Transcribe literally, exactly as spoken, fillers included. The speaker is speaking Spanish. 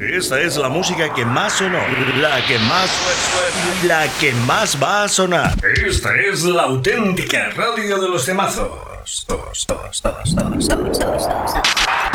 Esta es la música que más sonó, la que más, la que más va a sonar. Esta es la auténtica radio de los temazos.